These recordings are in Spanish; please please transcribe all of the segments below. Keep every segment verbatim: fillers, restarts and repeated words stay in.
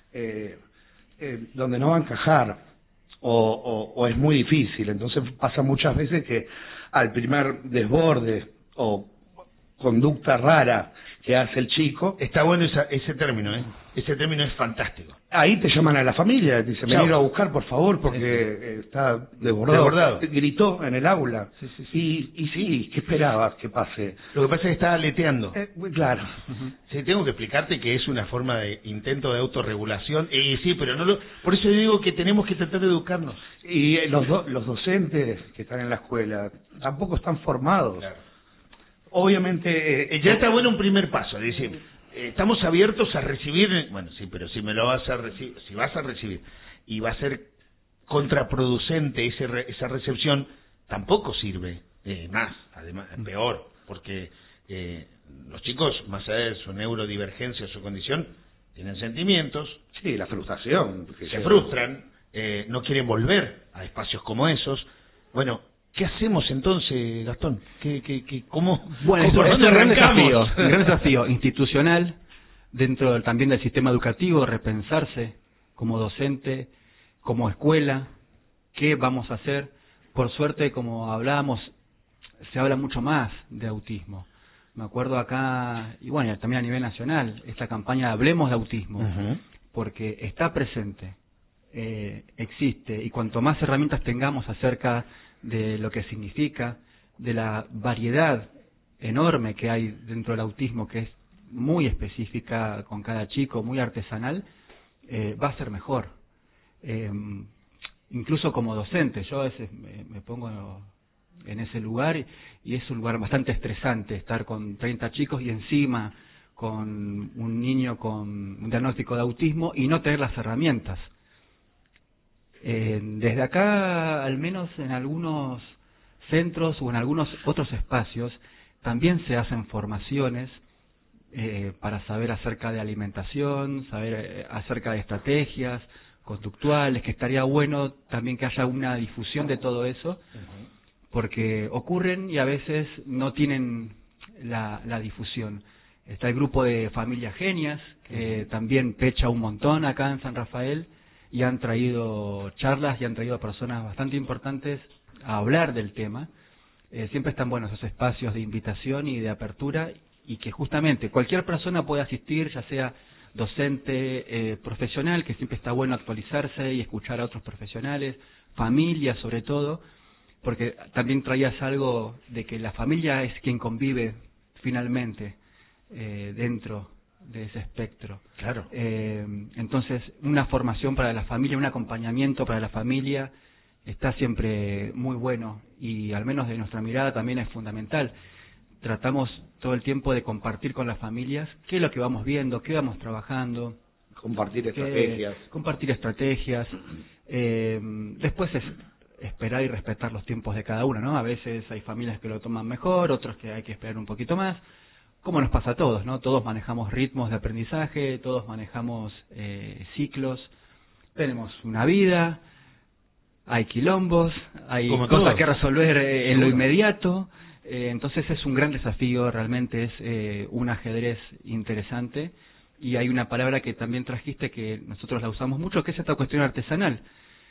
eh, eh, donde no va a encajar o, o, o es muy difícil. Entonces pasa muchas veces que al primer desborde o conducta rara que hace el chico... Está bueno esa, ese término, ¿eh? Ese término es fantástico. Ahí te llaman a la familia, te dicen, Chao. venir a buscar, por favor, porque eh, está desbordado. Desbordado. Gritó en el aula. Sí, sí, sí. Y, y sí, ¿qué esperabas que pase? Lo que pasa es que está aleteando. Eh, claro. Uh-huh. Sí, tengo que explicarte que es una forma de intento de autorregulación. Y sí, pero no lo... Por eso yo digo que tenemos que tratar de educarnos. Y eh, los, do, los docentes que están en la escuela tampoco están formados. Claro. Obviamente... Eh, ya está bueno un primer paso, decir... Estamos abiertos a recibir, bueno, sí, pero si me lo vas a recibir, si vas a recibir y va a ser contraproducente ese re, esa recepción, tampoco sirve eh, más, además, peor, porque eh, los chicos, más allá de su neurodivergencia o su condición, tienen sentimientos. Sí, la frustración. Se frustran, eh, no quieren volver a espacios como esos. Bueno, ¿qué hacemos entonces, Gastón? ¿Qué, qué, qué, ¿Cómo? Bueno, ¿Cómo, es, es un gran desafío, arrancamos? un gran desafío institucional, dentro del, también del sistema educativo, repensarse como docente, como escuela, qué vamos a hacer. Por suerte, como hablábamos, se habla mucho más de autismo. Me acuerdo acá, y bueno, también a nivel nacional, esta campaña Hablemos de Autismo, uh-huh. porque está presente, eh, existe, y cuanto más herramientas tengamos acerca de lo que significa, de la variedad enorme que hay dentro del autismo, que es muy específica con cada chico, muy artesanal, eh, va a ser mejor. Eh, incluso como docente, yo a veces me, me pongo en ese lugar y, y es un lugar bastante estresante estar con treinta chicos y encima con un niño con un diagnóstico de autismo y no tener las herramientas. Eh, desde acá, al menos en algunos centros o en algunos otros espacios, también se hacen formaciones eh, para saber acerca de alimentación, saber eh, acerca de estrategias conductuales, que estaría bueno también que haya una difusión de todo eso, porque ocurren y a veces no tienen la, la difusión. Está el grupo de Familias Genias, que también pecha un montón acá en San Rafael, y han traído charlas y han traído personas bastante importantes a hablar del tema. Eh, siempre están buenos esos espacios de invitación y de apertura, y que justamente cualquier persona puede asistir, ya sea docente, eh, profesional, que siempre está bueno actualizarse y escuchar a otros profesionales, familia sobre todo, porque también traías algo de que la familia es quien convive finalmente eh, dentro de ese espectro. Claro. Eh, entonces, una formación para la familia, un acompañamiento para la familia está siempre muy bueno, y al menos de nuestra mirada también es fundamental. Tratamos todo el tiempo de compartir con las familias qué es lo que vamos viendo, qué vamos trabajando. Compartir qué, estrategias. Compartir estrategias. Eh, después es esperar y respetar los tiempos de cada uno, ¿no? A veces hay familias que lo toman mejor, otros que hay que esperar un poquito más. Como nos pasa a todos, ¿no? Todos manejamos ritmos de aprendizaje, todos manejamos eh, ciclos, tenemos una vida, hay quilombos, hay Como cosas todos. que resolver eh, en Seguro. lo inmediato, eh, entonces es un gran desafío, realmente es eh, un ajedrez interesante, y hay una palabra que también trajiste que nosotros la usamos mucho, que es esta cuestión artesanal,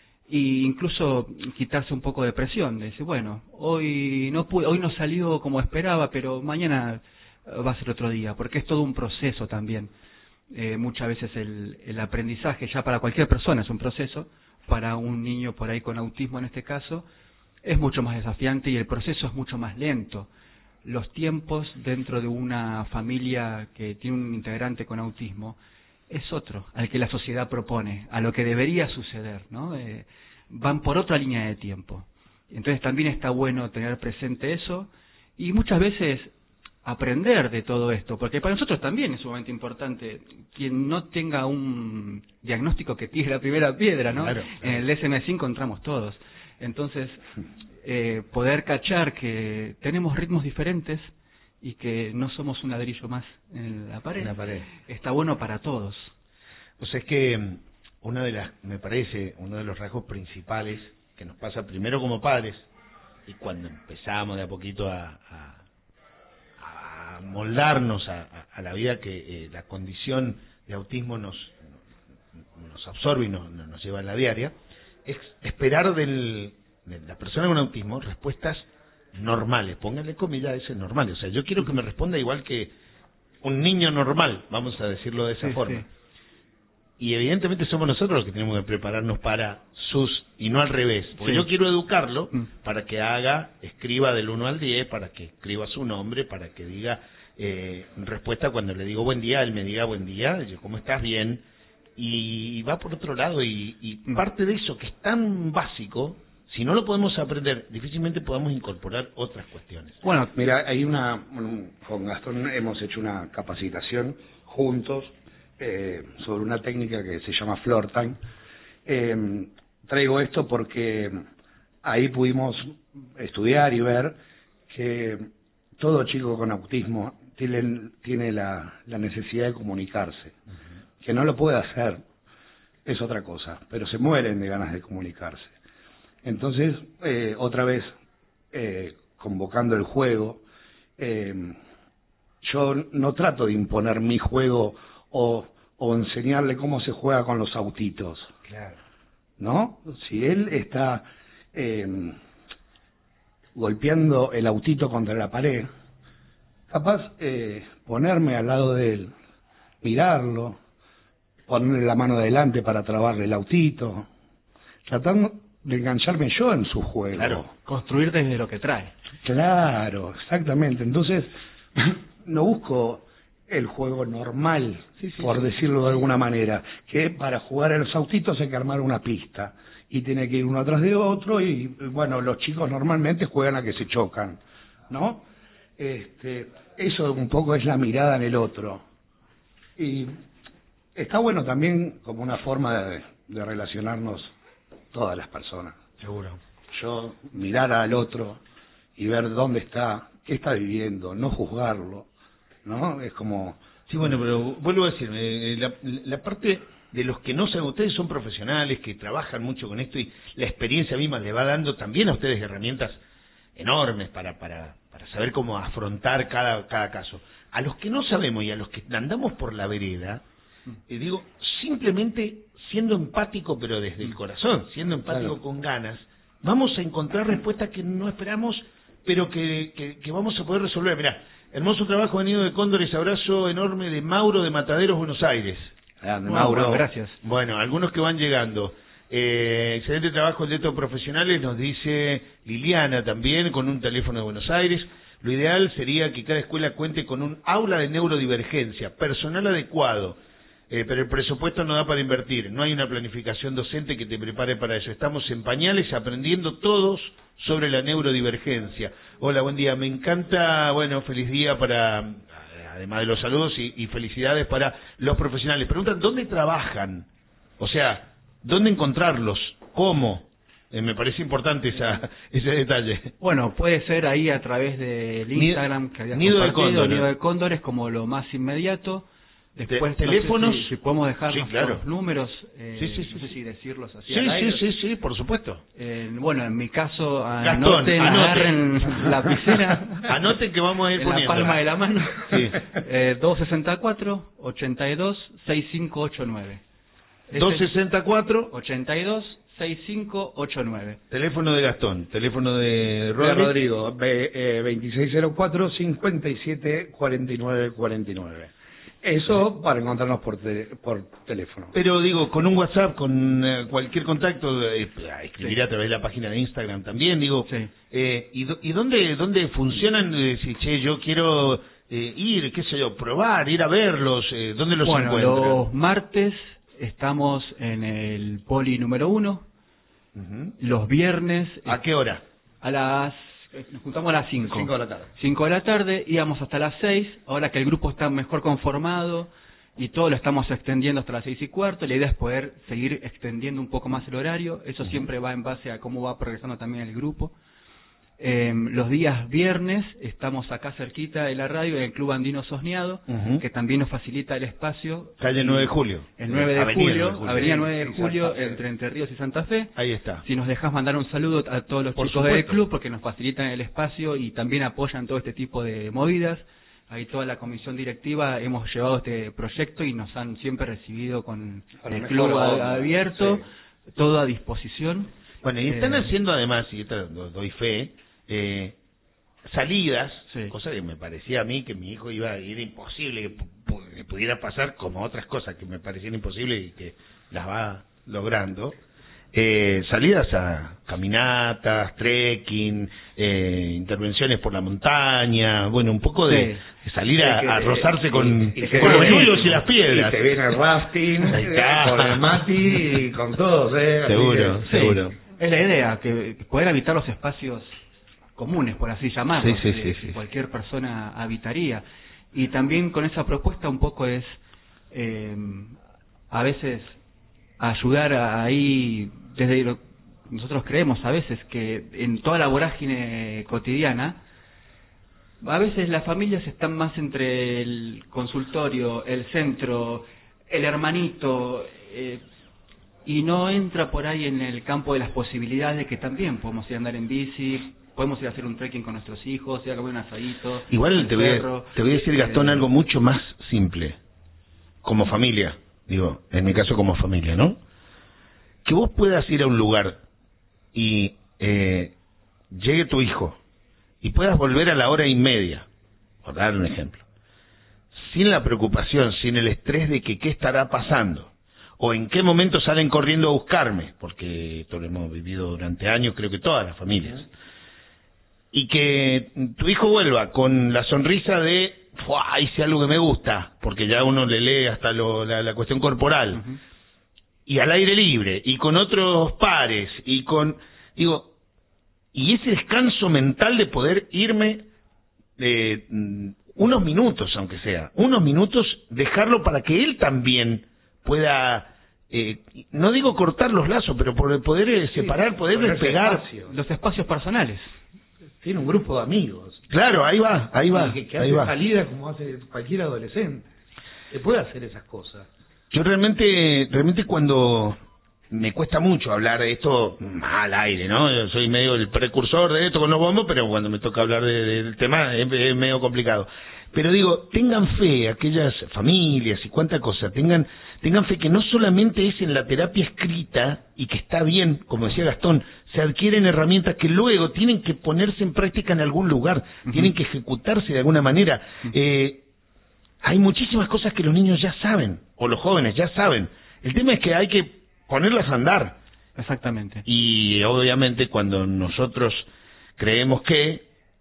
y incluso quitarse un poco de presión, de decir, bueno, hoy no pude, hoy no salió como esperaba, pero mañana va a ser otro día, porque es todo un proceso también. Eh, muchas veces el, el aprendizaje, ya para cualquier persona es un proceso, para un niño por ahí con autismo en este caso, es mucho más desafiante y el proceso es mucho más lento. Los tiempos dentro de una familia que tiene un integrante con autismo es otro al que la sociedad propone, a lo que debería suceder, ¿no? Eh, van por otra línea de tiempo. Entonces también está bueno tener presente eso, y muchas veces aprender de todo esto, porque para nosotros también es sumamente importante. Quien no tenga un diagnóstico que tire la primera piedra, ¿no? Claro, En el D S M cinco encontramos todos. Entonces, eh, poder cachar que tenemos ritmos diferentes y que no somos un ladrillo más en la pared, En la pared. está bueno para todos. Pues es que una de las, me parece, uno de los rasgos principales que nos pasa primero como padres, y cuando empezamos de a poquito a, a moldarnos a, a, a la vida que eh, la condición de autismo nos nos absorbe y nos, nos lleva en la diaria, es esperar del, de la persona con autismo respuestas normales, pónganle comillas a ese normales, o sea, yo quiero que me responda igual que un niño normal, vamos a decirlo de esa sí, forma. Sí. Y evidentemente somos nosotros los que tenemos que prepararnos para sus, y no al revés, porque Sí. yo quiero educarlo Mm. para que haga, escriba del uno al diez, para que escriba su nombre, para que diga eh, respuesta cuando le digo buen día, él me diga buen día, yo, ¿cómo estás? Bien. Y va por otro lado, y, y Mm. parte de eso que es tan básico, si no lo podemos aprender, difícilmente podamos incorporar otras cuestiones. Bueno, mira, hay una, un- con Gastón hemos hecho una capacitación juntos eh, sobre una técnica que se llama Floor Time. Eh, traigo esto porque ahí pudimos estudiar y ver que todo chico con autismo tiene, tiene la, la necesidad de comunicarse, uh-huh. que no lo puede hacer, es otra cosa, pero se mueren de ganas de comunicarse. Entonces, eh, otra vez, eh, convocando el juego, eh, yo no trato de imponer mi juego o, o enseñarle cómo se juega con los autitos. Claro. ¿No? Si él está eh, golpeando el autito contra la pared, capaz eh, ponerme al lado de él, mirarlo, ponerle la mano adelante para trabarle el autito, tratando de engancharme yo en su juego. Claro, construir desde lo que trae. Claro, exactamente. Entonces, no busco el juego normal, sí, sí, por sí. decirlo de alguna manera, que para jugar a los autitos hay que armar una pista y tiene que ir uno atrás de otro y, bueno, los chicos normalmente juegan a que se chocan, ¿no? Este, eso un poco es la mirada en el otro. Y está bueno también como una forma de, de relacionarnos todas las personas. Seguro. Yo mirar al otro y ver dónde está, qué está viviendo, no juzgarlo, ¿no? Es como... Sí, bueno, pero vuelvo a decir, eh, la, la parte de los que no saben, ustedes son profesionales, que trabajan mucho con esto y la experiencia misma le va dando también a ustedes herramientas enormes para, para, para saber cómo afrontar cada, cada caso. A los que no sabemos y a los que andamos por la vereda, eh, digo, simplemente siendo empático, pero desde el corazón, siendo empático Claro. con ganas, vamos a encontrar respuestas que no esperamos, pero que, que, que vamos a poder resolver. Mirá, hermoso trabajo venido de Cóndores, abrazo enorme de Mauro de Mataderos, Buenos Aires. Grande, Bueno, Mauro. gracias. Bueno, algunos que van llegando. Eh, excelente trabajo el de estos profesionales, nos dice Liliana también, con un teléfono de Buenos Aires. Lo ideal sería que cada escuela cuente con un aula de neurodivergencia, personal adecuado, eh, pero el presupuesto no da para invertir, no hay una planificación docente que te prepare para eso. Estamos en pañales aprendiendo todos sobre la neurodivergencia. Hola, buen día, me encanta, bueno, feliz día para, además de los saludos y, y felicidades para los profesionales. Preguntan, ¿dónde trabajan? O sea, ¿dónde encontrarlos? ¿Cómo? Eh, me parece importante esa, ese detalle. Bueno, puede ser ahí a través del Instagram que habías Nido de compartido, Cóndor. Nido de Cóndores, como lo más inmediato. Después, Te- no sé teléfonos. si, si podemos dejar Sí, claro. los números, eh, Sí, sí, sí, no sé sí. si decirlos así Sí, al aire. sí, sí, sí, por supuesto. Eh, bueno, en mi caso, Gastón, anoten, anote. agarren lapicera. Anoten que vamos a ir en poniendo. la palma de la mano. Sí. Eh, dos sesenta y cuatro, ochenta y dos, sesenta y cinco ochenta y nueve. Ese- dos sesenta y cuatro, ochenta y dos, sesenta y cinco ochenta y nueve. teléfono de Gastón, teléfono de De Rodrigo. Rodrigo, ve- eh, veintiséis cero cuatro, cincuenta y siete cuarenta y nueve cuarenta y nueve. Eso para encontrarnos por, te- por teléfono. Pero digo, con un WhatsApp, con eh, cualquier contacto, eh, escribir a través de la página de Instagram también, digo, Sí. eh, ¿y, do- y dónde, dónde funcionan? Eh, si, che, yo quiero eh, ir, qué sé yo, probar, ir a verlos, eh, ¿dónde los Bueno, encuentran? los martes estamos en el poli número uno. Ujú. Los viernes ¿A qué hora? a las... Nos juntamos a las cinco. Cinco de la tarde. cinco de la tarde, íbamos hasta las seis. Ahora que el grupo está mejor conformado y todo lo estamos extendiendo hasta las seis y cuarto, la idea es poder seguir extendiendo un poco más el horario. Eso siempre va en base a cómo va progresando también el grupo. Eh, los días viernes estamos acá cerquita de la radio, en el Club Andino Sosneado, Ujú. que también nos facilita el espacio. Calle nueve de julio. El nueve de Avenida julio, nueve de julio. Avenida nueve de en julio, Santa Fe. entre Entre Ríos y Santa Fe. Ahí está. Si nos dejas mandar un saludo a todos los Por chicos del supuesto. club, porque nos facilitan el espacio y también apoyan todo este tipo de movidas. ahí toda la comisión directiva hemos llevado este proyecto y nos han siempre recibido con Con el el club mejor abierto, sí. todo a disposición. Bueno, y están Eh, haciendo además, y esto lo doy fe, eh, salidas, Sí. cosa que me parecía a mí que mi hijo iba a ir imposible, que, pu- que pudiera pasar como otras cosas que me parecían imposibles y que las va logrando. Eh, salidas a caminatas, trekking, eh, intervenciones por la montaña, bueno, un poco de, Sí. de salir a, que- a rozarse y- con, y- y que con los viene- nudos y las piedras. Y te viene el rafting Ahí está. eh, con el Mati y con todos, ¿eh? Así Seguro, que- Sí, seguro. es la idea, que, que poder habitar los espacios comunes, por así llamarlos, Sí, sí, eh, sí, que sí. cualquier persona habitaría. Y también con esa propuesta un poco es, eh, a veces, ayudar a- ahí, desde lo, nosotros creemos a veces que en toda la vorágine cotidiana, a veces las familias están más entre el consultorio, el centro, el hermanito, eh, y no entra por ahí en el campo de las posibilidades de que también podemos ir a andar en bici, podemos ir a hacer un trekking con nuestros hijos, ir a comer un asadito. Igual al te voy, a, perro. te voy a decir, Gastón, Eh, algo mucho más simple. Como familia, digo, en mi caso como familia, ¿no? Que vos puedas ir a un lugar y eh, llegue tu hijo y puedas volver a la hora y media, por dar un ejemplo, sin la preocupación, sin el estrés de que qué estará pasando, o en qué momento salen corriendo a buscarme, porque esto lo hemos vivido durante años, creo que todas las familias, y que tu hijo vuelva con la sonrisa de, ¡fua! Hice algo que me gusta, porque ya uno le lee hasta lo, la, la cuestión corporal, Ujú. y al aire libre, y con otros pares, y con, digo, y ese descanso mental de poder irme eh, mm, unos minutos, aunque sea, unos minutos, dejarlo para que él también pueda, eh, no digo cortar los lazos, pero por poder eh, separar, poder ponerse despegar. espacio. Los espacios personales. Tiene un grupo de amigos. Claro, ahí va, ahí va, Y que, que ahí hace va. salida como hace cualquier adolescente. Que puede hacer esas cosas. Yo realmente, realmente cuando me cuesta mucho hablar de esto al aire, ¿no? Yo soy medio el precursor de esto con los bombos, pero cuando me toca hablar de- de- del tema es, es medio complicado. Pero digo, tengan fe, aquellas familias y cuánta cosa, tengan, tengan fe que no solamente es en la terapia escrita y que está bien, como decía Gastón, se adquieren herramientas que luego tienen que ponerse en práctica en algún lugar, Ujú. tienen que ejecutarse de alguna manera. Eh, hay muchísimas cosas que los niños ya saben, o los jóvenes ya saben. El tema es que hay que ponerlas a andar. Exactamente. Y obviamente cuando nosotros creemos que,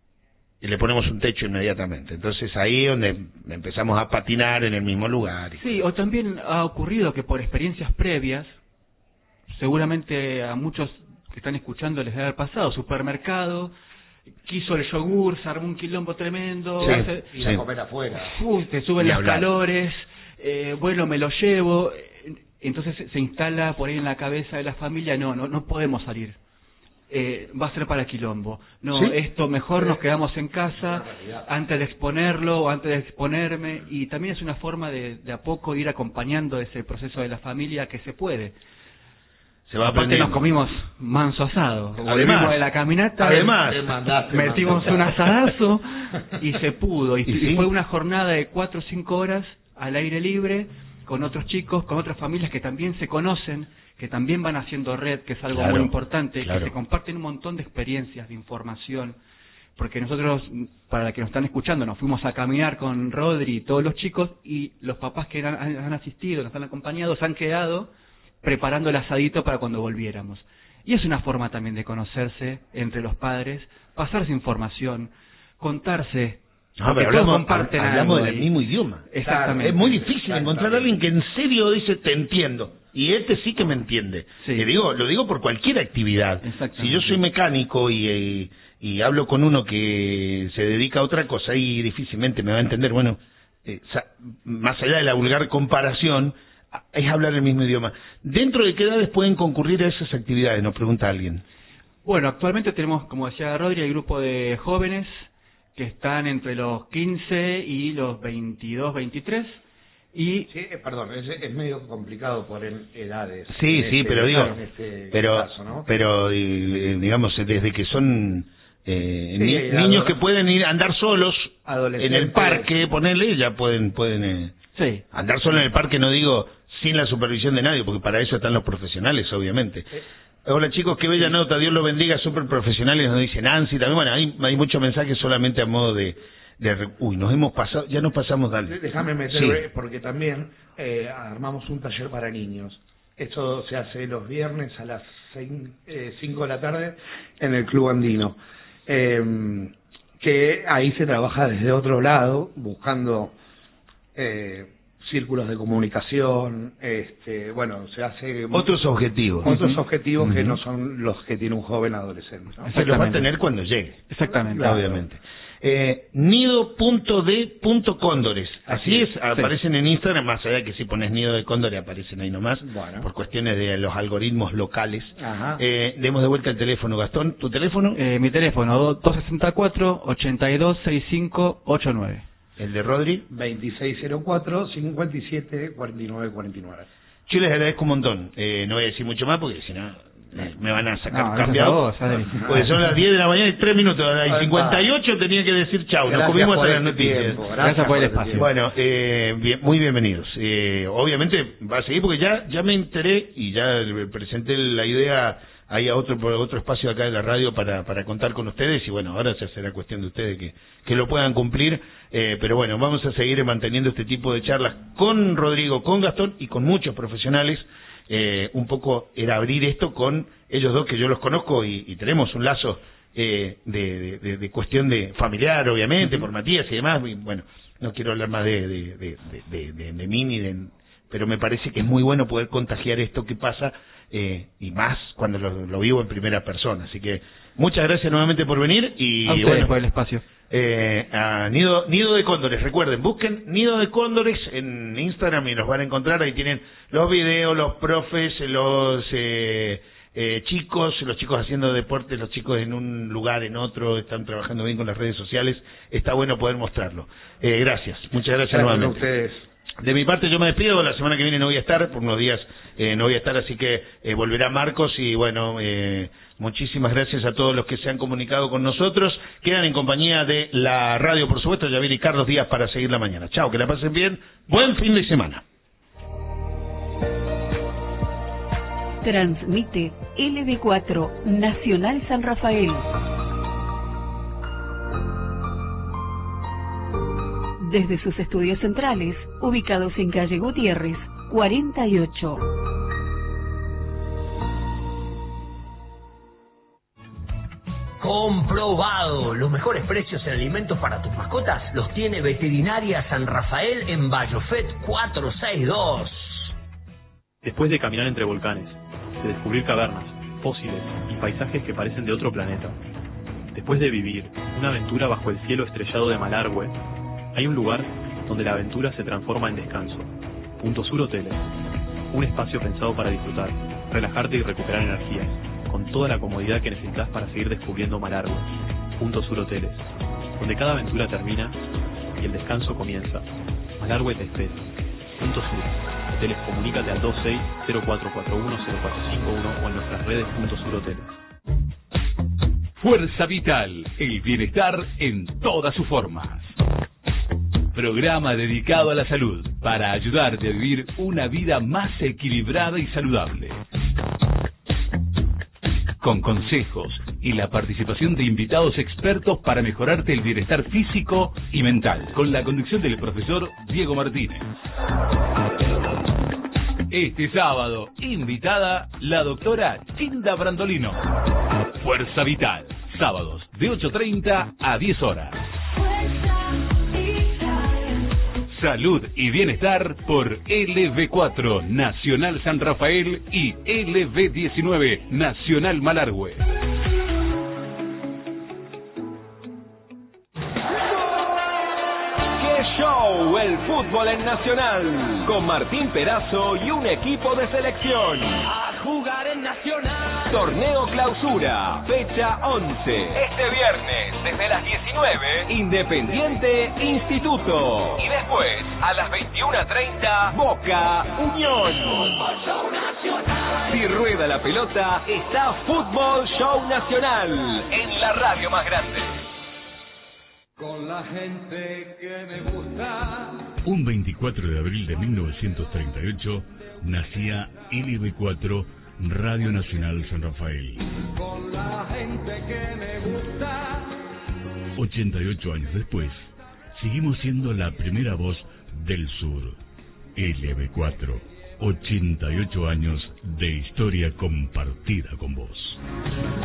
le ponemos un techo inmediatamente. Entonces ahí es donde empezamos a patinar en el mismo lugar. Sí, o también ha ocurrido que por experiencias previas, seguramente a muchos que están escuchando les debe haber pasado, supermercado, quiso el yogur, se armó un quilombo tremendo, Sí. hace- Y a Sí. comer afuera. Uy, te suben Ni los hablar. calores, eh, bueno, me lo llevo. eh, Entonces se instala por ahí en la cabeza de la familia, no, no, no podemos salir. Eh, va a ser para quilombo. No, Sí. esto mejor nos quedamos en casa Una realidad. antes de exponerlo o antes de exponerme. Y también es una forma de, de a poco ir acompañando ese proceso de la familia que se puede. Se va Aparte aprendiendo. nos comimos manso asado. Además. Volvimos de la caminata. Además. Te mandaste, Metimos mandaste. un asadazo y se pudo. Y, Y y sí. fue una jornada de cuatro o cinco horas al aire libre, con otros chicos, con otras familias que también se conocen, que también van haciendo red, que es algo Claro, muy importante, claro. que se comparten un montón de experiencias, de información. Porque nosotros, para los que nos están escuchando, nos fuimos a caminar con Rodri y todos los chicos, y los papás que han, han- han asistido, nos han acompañado, se han quedado preparando el asadito para cuando volviéramos. Y es una forma también de conocerse entre los padres, pasarse información, contarse. No, porque pero todos hablamos, comparten hablamos algo del ahí. mismo idioma. Exactamente. Es muy difícil Exactamente. encontrar a alguien que en serio dice te entiendo. Y este sí que me entiende. Sí. Le digo, lo digo por cualquier actividad. Exactamente. Si yo soy mecánico y, eh, y hablo con uno que se dedica a otra cosa, y difícilmente me va a entender. Bueno, eh, sa- más allá de la vulgar comparación, a- es hablar el mismo idioma. ¿Dentro de qué edades pueden concurrir a esas actividades? Nos pregunta alguien. Bueno, actualmente tenemos, como decía Rodri, el grupo de jóvenes que están entre los quince y los veintidós, veintitrés. Y Sí, eh, perdón, es, es medio complicado por en- edades. Sí, en sí, este- pero digo, en este pero, caso, ¿no? pero eh, digamos, desde que son Eh, Sí, ni, adolescentes. niños que pueden ir a andar solos en el parque, ponerle, ya pueden pueden eh, Sí. andar solos en el parque, no digo sin la supervisión de nadie, porque para eso están los profesionales, obviamente. Hola chicos, qué bella nota, Dios los bendiga, súper profesionales, nos dice Nancy, también, bueno, hay, hay muchos mensajes solamente a modo de, de... Uy, nos hemos pasado, ya nos pasamos, dale. Déjame meter, Sí. porque también eh, armamos un taller para niños. Esto se hace los viernes a las cinco de la tarde en el Club Andino. Eh, que ahí se trabaja desde otro lado, buscando eh, círculos de comunicación, este, bueno, se hace... Otros objetivos. Otros Uh-huh. objetivos que Uh-huh. no son los que tiene un joven adolescente, ¿no? Se los va a tener cuando llegue. Exactamente. Claro. Obviamente. Eh, nido punto de punto cóndores. Así es, aparecen en Instagram, más allá de que si pones nido de cóndores aparecen ahí nomás, Bueno. por cuestiones de los algoritmos locales. Ajá. Eh, demos de vuelta el teléfono, Gastón. ¿Tu teléfono? Eh, mi teléfono, dos sesenta y cuatro, ochenta y dos, sesenta y cinco, ochenta y nueve. El de Rodri. veintiséis cero cuatro, cincuenta y siete, cuarenta y nueve, cuarenta y nueve. Yo les agradezco un montón. Eh, no voy a decir mucho más porque si no eh, me van a sacar No, gracias cambiado. a vos, Adri. Porque son las diez de la mañana y tres minutos. A las Ah, cincuenta y ocho tenía que decir chau. Nos Gracias comimos por a las este noticias. tiempo, Gracias por el este espacio. tiempo. Bueno, eh, bien, muy bienvenidos. Eh, obviamente va a seguir porque ya ya me enteré y ya le presenté la idea ahí a otro por otro espacio acá de la radio para para contar con ustedes y bueno, ahora ya será cuestión de ustedes que que lo puedan cumplir. Eh, pero bueno, vamos a seguir manteniendo este tipo de charlas con Rodrigo, con Gastón y con muchos profesionales. Eh, un poco era abrir esto con ellos dos que yo los conozco y, y tenemos un lazo eh, de, de, de cuestión de familiar, obviamente, uh-huh. por Matías y demás. Y bueno, no quiero hablar más de, de, de, de, de, de mí ni de... Pero me parece que es muy bueno poder contagiar esto que pasa eh, y más cuando lo, lo vivo en primera persona. Así que muchas gracias nuevamente por venir y A ustedes bueno, por el espacio. Eh, a Nido, Nido de Cóndores, recuerden, busquen Nido de Cóndores en Instagram y los van a encontrar, ahí tienen los videos, los profes, los eh, eh, chicos, los chicos haciendo deporte, los chicos en un lugar, en otro, están trabajando bien con las redes sociales, está bueno poder mostrarlo. Eh, gracias, muchas gracias, Gracias nuevamente. a ustedes. De mi parte yo me despido, la semana que viene no voy a estar, por unos días eh, no voy a estar, así que eh, volverá Marcos y bueno, eh, muchísimas gracias a todos los que se han comunicado con nosotros, quedan en compañía de la radio, por supuesto, Javier y Carlos Díaz para seguir la mañana. Chao, que la pasen bien, buen fin de semana. Transmite L B cuatro Nacional San Rafael. Desde sus estudios centrales, ubicados en calle Gutiérrez, cuarenta y ocho. Comprobado. Los mejores precios en alimentos para tus mascotas los tiene Veterinaria San Rafael en Bayofet cuatrocientos sesenta y dos. Después de caminar entre volcanes, de descubrir cavernas, fósiles y paisajes que parecen de otro planeta, después de vivir una aventura bajo el cielo estrellado de Malargüe, hay un lugar donde la aventura se transforma en descanso. Punto Sur Hoteles. Un espacio pensado para disfrutar, relajarte y recuperar energías, con toda la comodidad que necesitas para seguir descubriendo Malargüe. Punto Sur Hoteles. Donde cada aventura termina y el descanso comienza. Malargüe te espera. Punto Sur. Hoteles, comunícate al dos seis cero cuatro cuatro uno cero cuatro cinco uno o en nuestras redes Punto Sur Hoteles. Fuerza Vital, el bienestar en todas sus formas. Programa dedicado a la salud para ayudarte a vivir una vida más equilibrada y saludable. Con consejos y la participación de invitados expertos para mejorarte el bienestar físico y mental. Con la conducción del profesor Diego Martínez. Este sábado, invitada la doctora Chinda Brandolino. Fuerza Vital, sábados de ocho treinta a diez horas. Salud y bienestar por L B cuatro Nacional San Rafael y L B diecinueve Nacional Malargüe. ¡Qué show! El fútbol en Nacional, con Martín Perazo y un equipo de selección. A jugar en Nacional. Torneo Clausura, fecha once. Este viernes, desde las diecinueve, Independiente Instituto. Y después, a las veintiuna treinta, Boca Unión. Si rueda rueda la pelota, está Fútbol Show Nacional en la radio más grande. Con la gente que me gusta. Un veinticuatro de abril de mil novecientos treinta y ocho nacía L B cuatro, Radio Nacional San Rafael. Con la gente que me gusta. ochenta y ocho años después, seguimos siendo la primera voz del sur. L B cuatro, ochenta y ocho años de historia compartida con vos.